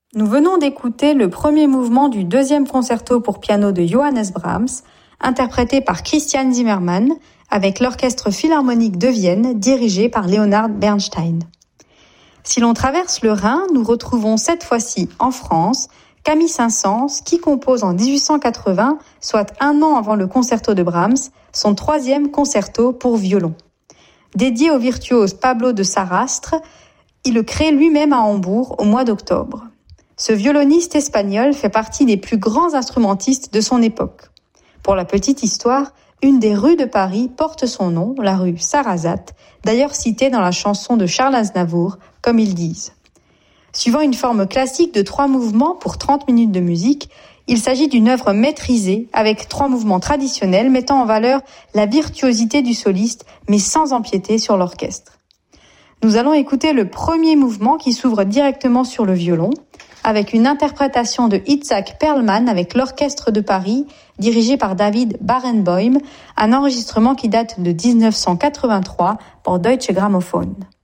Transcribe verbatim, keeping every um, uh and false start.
Nous venons d'écouter le premier mouvement du deuxième concerto pour piano de Johannes Brahms, interprété par Christian Zimmermann, avec l'Orchestre Philharmonique de Vienne, dirigé par Leonard Bernstein. Si l'on traverse le Rhin, nous retrouvons cette fois-ci en France Camille Saint-Saëns, qui compose en dix-huit cent quatre-vingts, soit un an avant le concerto de Brahms, son troisième concerto pour violon. Dédié au virtuose Pablo de Sarastre, il le crée lui-même à Hambourg au mois d'octobre. Ce violoniste espagnol fait partie des plus grands instrumentistes de son époque. Pour la petite histoire, une des rues de Paris porte son nom, la rue Sarrazate, d'ailleurs citée dans la chanson de Charles Aznavour, comme ils disent. Suivant une forme classique de trois mouvements pour trente minutes de musique, il s'agit d'une œuvre maîtrisée avec trois mouvements traditionnels mettant en valeur la virtuosité du soliste, mais sans empiéter sur l'orchestre. Nous allons écouter le premier mouvement qui s'ouvre directement sur le violon, avec une interprétation de Itzhak Perlman avec l'Orchestre de Paris, dirigé par David Barenboim, un enregistrement qui date de dix-neuf cent quatre-vingt-trois pour Deutsche Grammophon.